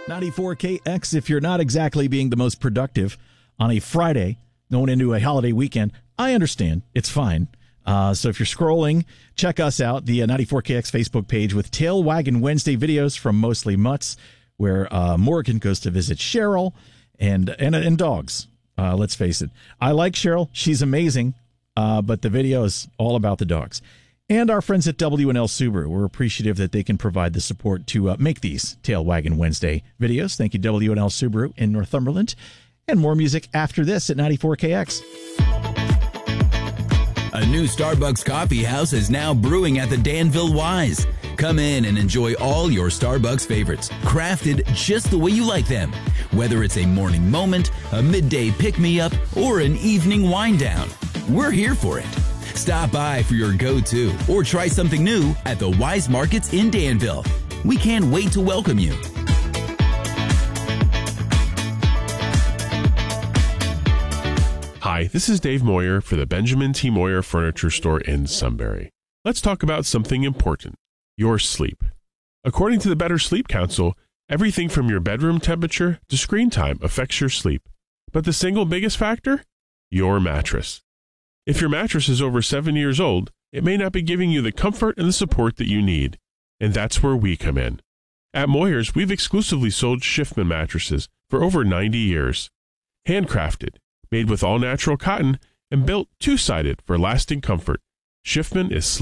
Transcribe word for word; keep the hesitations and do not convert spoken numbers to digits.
ninety-four K X, if you're not exactly being the most productive on a Friday going into a holiday weekend, I understand. It's fine. Uh, so if you're scrolling, check us out, the uh, ninety-four K X Facebook page with Tail Wagging Wednesday videos from Mostly Mutts, where uh, Morgan goes to visit Cheryl and and, and dogs. Uh, let's face it. I like Cheryl. She's amazing. Uh, but the video is all about the dogs. And our friends at W and L Subaru. We're appreciative that they can provide the support to uh, make these Tail Wagging Wednesday videos. Thank you, W and L Subaru in Northumberland. And more music after this at ninety-four K X. A new Starbucks coffee house is now brewing at the Danville Wise. Come in and enjoy all your Starbucks favorites, crafted just the way you like them. Whether it's a morning moment, a midday pick-me-up, or an evening wind-down, we're here for it. Stop by for your go-to or try something new at the Wise Markets in Danville. We can't wait to welcome you. Hi, this is Dave Moyer for the Benjamin T. Moyer Furniture Store in Sunbury. Let's talk about something important, your sleep. According to the Better Sleep Council, everything from your bedroom temperature to screen time affects your sleep. But the single biggest factor? Your mattress. If your mattress is over seven years old, it may not be giving you the comfort and the support that you need. And that's where we come in. At Moyer's, we've exclusively sold Schiffman mattresses for over ninety years. Handcrafted, made with all-natural cotton, and built two-sided for lasting comfort. Schiffman is sleep